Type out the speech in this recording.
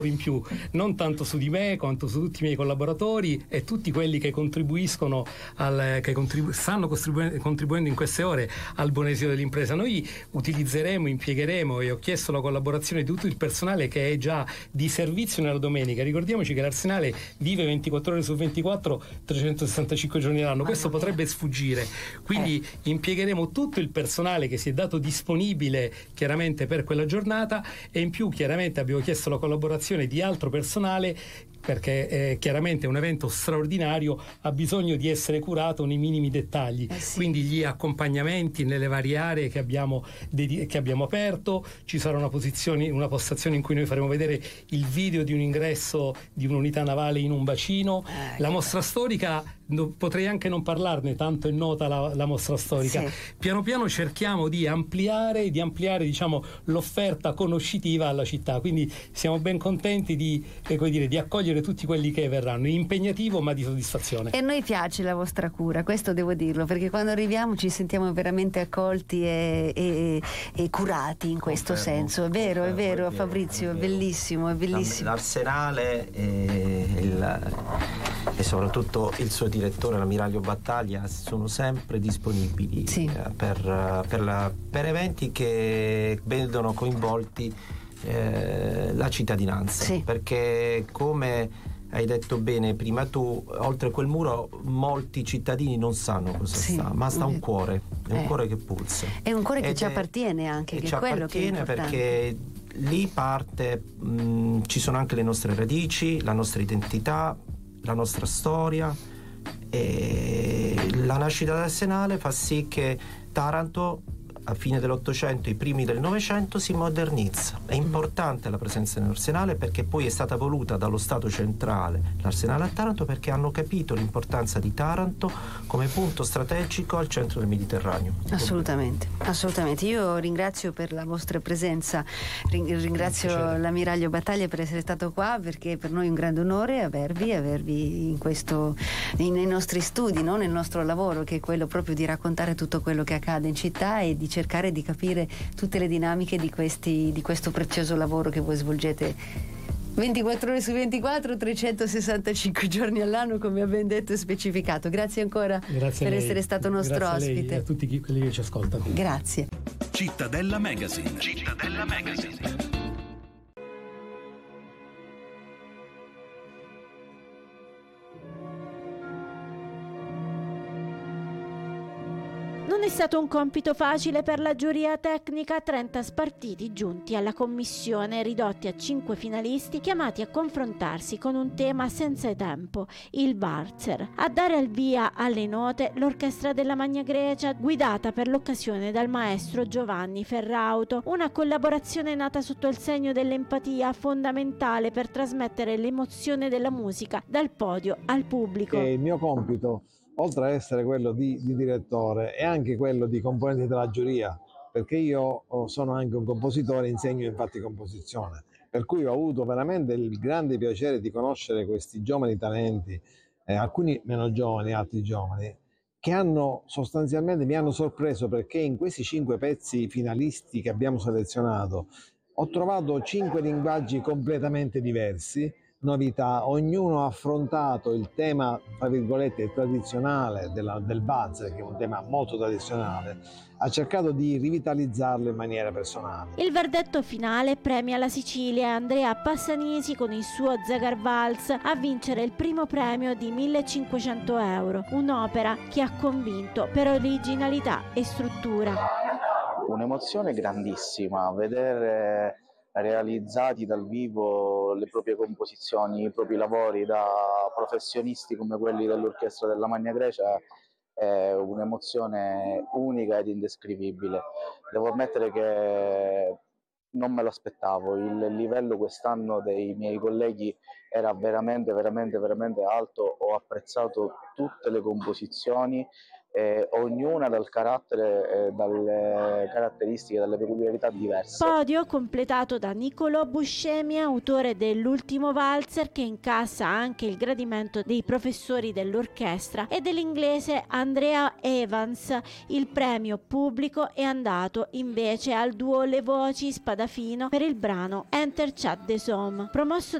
in più, non tanto su di me quanto su tutti i miei collaboratori e tutti quelli che contribuiscono stanno contribuendo in queste ore al buon esito dell'impresa. Noi utilizzeremo, impiegheremo, e ho chiesto la collaborazione di tutto il personale che è già di servizio nella domenica. Ricordiamoci che l'Arsenale vive 24 ore su 24, 365 giorni all'anno. Questo potrebbe sfuggire, quindi impiegheremo tutto il personale che si è dato disponibile chiaramente per quella giornata, e in più chiaramente abbiamo chiesto la collaborazione di altro personale, perché chiaramente un evento straordinario ha bisogno di essere curato nei minimi dettagli, quindi gli accompagnamenti nelle varie aree che abbiamo aperto. Ci sarà una postazione in cui noi faremo vedere il video di un ingresso di un'unità navale in un bacino. La mostra storica, potrei anche non parlarne, tanto è nota la mostra storica. Piano piano cerchiamo di ampliare diciamo l'offerta conoscitiva alla città, quindi siamo ben contenti di accogliere tutti quelli che verranno. È impegnativo ma di soddisfazione. E a noi piace la vostra cura, questo devo dirlo, perché quando arriviamo ci sentiamo veramente accolti e curati in questo senso. È vero, Fabrizio, è bellissimo. L'Arsenale e soprattutto il suo direttore, l'ammiraglio Battaglia, sono sempre disponibili per eventi che vedono coinvolti la cittadinanza, perché come hai detto bene prima tu, oltre quel muro molti cittadini non sanno cosa sta, ma sta un cuore, è un cuore che pulsa, è un cuore che ci appartiene anche, che ci è quello che è perché lì parte, ci sono anche le nostre radici, la nostra identità, la nostra storia, e la nascita dell'Arsenale fa sì che Taranto a fine dell'Ottocento, i primi del Novecento, si modernizza. È importante la presenza dell'Arsenale perché poi è stata voluta dallo Stato centrale l'Arsenale a Taranto, perché hanno capito l'importanza di Taranto come punto strategico al centro del Mediterraneo. Assolutamente. Io ringrazio per la vostra presenza, ringrazio l'ammiraglio Battaglia per essere stato qua, perché per noi è un grande onore avervi in questo, nei nostri studi, no? Nel nostro lavoro, che è quello proprio di raccontare tutto quello che accade in città e di cercare di capire tutte le dinamiche di questo prezioso lavoro che voi svolgete 24 ore su 24, 365 giorni all'anno, come abbiamo detto e specificato. Grazie ancora per essere stato nostro ospite. E a tutti quelli che ci ascoltano. Grazie. Cittadella Magazine. Non è stato un compito facile per la giuria tecnica. 30 spartiti giunti alla commissione, ridotti a 5 finalisti chiamati a confrontarsi con un tema senza tempo, il valzer. A dare il via alle note l'orchestra della Magna Grecia, guidata per l'occasione dal maestro Giovanni Ferrauto, una collaborazione nata sotto il segno dell'empatia, fondamentale per trasmettere l'emozione della musica dal podio al pubblico. Il mio compito, oltre a essere quello di direttore, è anche quello di componente della giuria, perché io sono anche un compositore, insegno infatti composizione, per cui ho avuto veramente il grande piacere di conoscere questi giovani talenti, alcuni meno giovani, altri giovani, che sostanzialmente mi hanno sorpreso, perché in questi 5 pezzi finalisti che abbiamo selezionato ho trovato 5 linguaggi completamente diversi, novità. Ognuno ha affrontato il tema, tra virgolette, tradizionale del valzer, che è un tema molto tradizionale, ha cercato di rivitalizzarlo in maniera personale. Il verdetto finale premia la Sicilia e Andrea Passanisi con il suo Zegar Vals a vincere il primo premio di 1.500 euro, un'opera che ha convinto per originalità e struttura. Un'emozione grandissima, vedere realizzati dal vivo le proprie composizioni, i propri lavori da professionisti come quelli dell'orchestra della Magna Grecia è un'emozione unica ed indescrivibile. Devo ammettere che non me l'aspettavo, il livello quest'anno dei miei colleghi era veramente alto, ho apprezzato tutte le composizioni, ognuna dal carattere e dalle caratteristiche, dalle peculiarità diverse. Podio completato da Niccolò Buscemi, autore dell'Ultimo Valzer, che incassa anche il gradimento dei professori dell'orchestra, e dell'inglese Andrea Evans. Il premio pubblico è andato invece al duo Le Voci Spadafino per il brano Enter Chat des Hommes, promosso